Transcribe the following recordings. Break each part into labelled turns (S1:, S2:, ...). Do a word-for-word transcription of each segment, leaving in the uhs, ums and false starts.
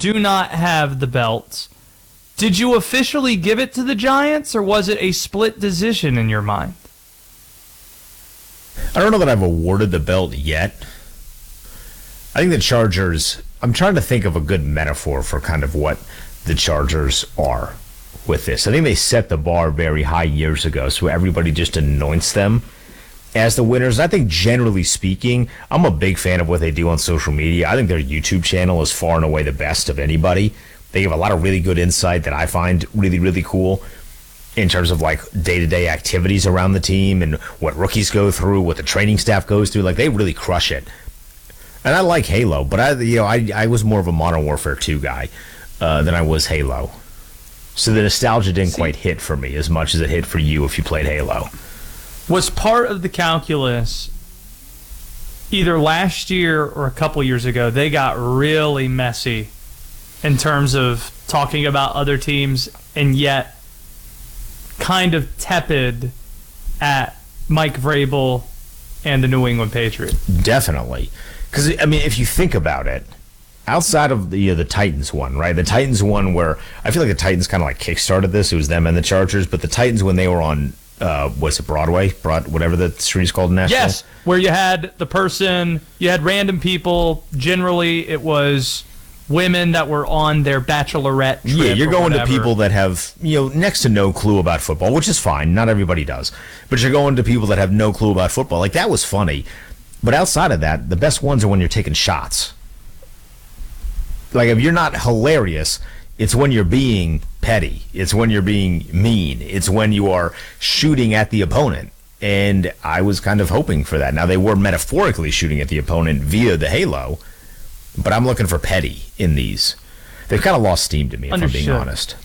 S1: do not have the belt. Did you officially give it to the Giants, or was it a split decision in your mind?
S2: I don't know that I've awarded the belt yet. I think the Chargers, I'm trying to think of a good metaphor for kind of what the Chargers are with this. I think they set the bar very high years ago, so everybody just anoints them as the winners. I think generally speaking, I'm a big fan of what they do on social media. I think their YouTube channel is far and away the best of anybody. They give a lot of really good insight that I find really, really cool in terms of like day-to-day activities around the team and what rookies go through, what the training staff goes through. Like, they really crush it. And I like Halo, but I, you know, I, I was more of a Modern Warfare two guy uh, than I was Halo. So the nostalgia didn't See, quite hit for me as much as it hit for you if you played Halo.
S1: Was part of the calculus either last year or a couple years ago, they got really messy in terms of talking about other teams and yet kind of tepid at Mike Vrabel and the New England Patriots?
S2: Definitely. Because, I mean, if you think about it, outside of the uh, the Titans one, right? The Titans one where I feel like the Titans kind of like kickstarted this. It was them and the Chargers. But the Titans, when they were on, uh, what's it, Broadway? Broad, whatever the street's called in Nashville?
S1: Yes, where you had the person, you had random people. Generally, it was women that were on their bachelorette trip.
S2: Yeah, you're going
S1: whatever.
S2: to people that have, you know, next to no clue about football, which is fine. Not everybody does. But you're going to people that have no clue about football. Like, that was funny. But outside of that, the best ones are when you're taking shots. Like, if you're not hilarious, it's when you're being petty. It's when you're being mean. It's when you are shooting at the opponent. And I was kind of hoping for that. Now, they were metaphorically shooting at the opponent via the Halo, but I'm looking for petty in these. They've kind of lost steam to me, if
S1: Understood.
S2: I'm being honest.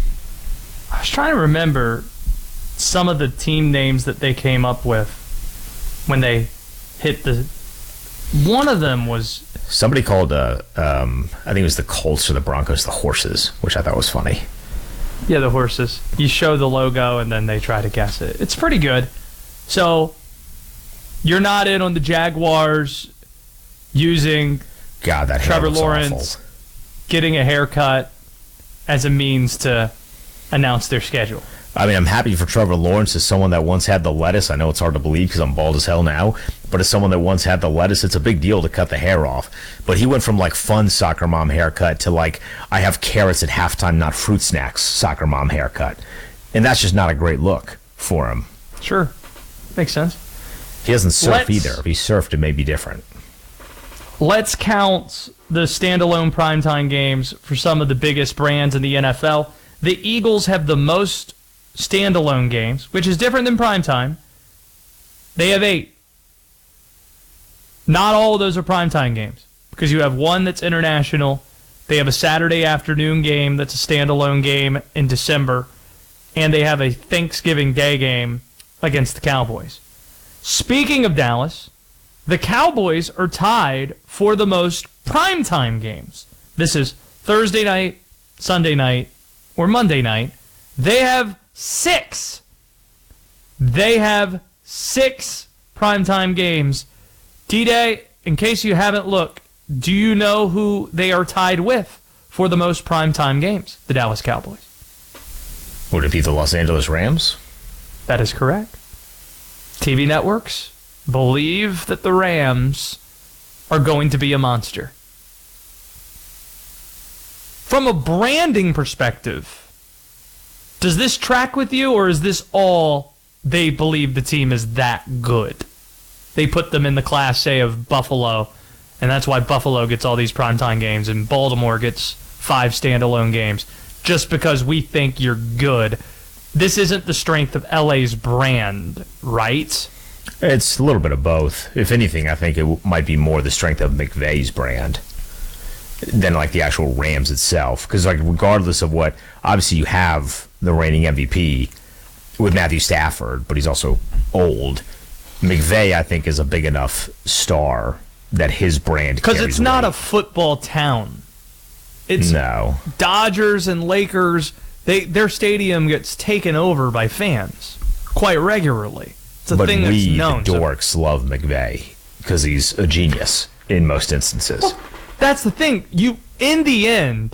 S1: I was trying to remember some of the team names that they came up with when they hit the... One of them was...
S2: Somebody called, uh, um, I think it was the Colts or the Broncos, the Horses, which I thought was funny.
S1: Yeah, the Horses. You show the logo and then they try to guess it. It's pretty good. So, you're not in on the Jaguars using
S2: God, that
S1: Trevor
S2: hair looks
S1: Lawrence
S2: awful.
S1: getting a haircut as a means to announce their schedule.
S2: I mean, I'm happy for Trevor Lawrence as someone that once had the lettuce. I know it's hard to believe because I'm bald as hell now, but as someone that once had the lettuce, it's a big deal to cut the hair off. But he went from like fun soccer mom haircut to like, I have carrots at halftime, not fruit snacks, soccer mom haircut. And that's just not a great look for him.
S1: Sure. Makes sense.
S2: He doesn't surf
S1: Let's-
S2: either. If he surfed, it may be different.
S1: Let's count the standalone primetime games for some of the biggest brands in the N F L. The Eagles have the most standalone games, which is different than primetime. They have eight. Not all of those are primetime games because you have one that's international. They have a Saturday afternoon game that's a standalone game in December, and they have a Thanksgiving Day game against the Cowboys. Speaking of Dallas, the Cowboys are tied for the most primetime games. This is Thursday night, Sunday night, or Monday night. They have six. They have six primetime games. D-Day, in case you haven't looked, do you know who they are tied with for the most primetime games? The Dallas Cowboys.
S2: Would it be the Los Angeles Rams?
S1: That is correct. T V networks believe that the Rams are going to be a monster. From a branding perspective, does this track with you, or is this all they believe the team is that good? They put them in the Class A of Buffalo, and that's why Buffalo gets all these primetime games, and Baltimore gets five standalone games, just because we think you're good. This isn't the strength of L A's brand, right?
S2: It's a little bit of both. If anything, I think it w- might be more the strength of McVay's brand than like the actual Rams itself. Because like regardless of what, obviously you have the reigning M V P with Matthew Stafford, but he's also old. McVay, I think, is a big enough star that his brand
S1: Because
S2: carries
S1: it's not
S2: weight.
S1: a football town. It's
S2: No.
S1: Dodgers and Lakers. They their stadium gets taken over by fans quite regularly. It's a
S2: But
S1: thing that's
S2: we,
S1: known.
S2: the
S1: So
S2: dorks, love McVay because he's a genius in most instances.
S1: that's the thing. You in the end,